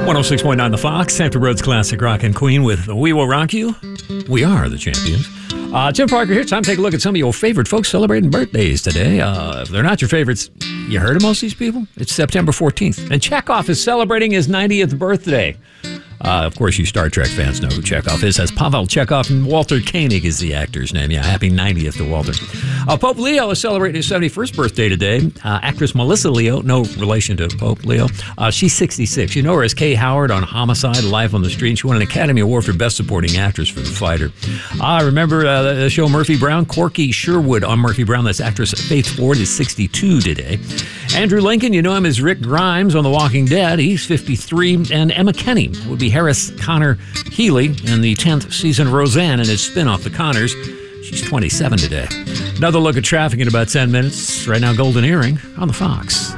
106.9 The Fox, Hampton Roads Classic Rock and Queen with We Will Rock You. We are the champions. Tim Parker here. Time to take a look at some of your favorite folks celebrating birthdays today. If they're not your favorites, you heard of most of these people? It's September 14th. And Chekhov is celebrating his 90th birthday. Of course, you Star Trek fans know who Chekhov is. As Pavel Chekhov, and Walter Koenig is the actor's name. Yeah, happy 90th to Walter. Pope Leo is celebrating his 71st birthday today. Actress Melissa Leo, no relation to Pope Leo, she's 66. You know her as Kay Howard on Homicide, Life on the Street. She won an Academy Award for Best Supporting Actress for The Fighter. Remember the show Murphy Brown? Corky Sherwood on Murphy Brown. That's actress Faith Ford is 62 today. Andrew Lincoln, you know him as Rick Grimes on The Walking Dead. He's 53. And Emma Kenny would be Harris Connor Healy in the 10th season of Roseanne and his spin-off, The Connors. She's 27 today. Another look at traffic in about 10 minutes. Right now, Golden Earring on the Fox.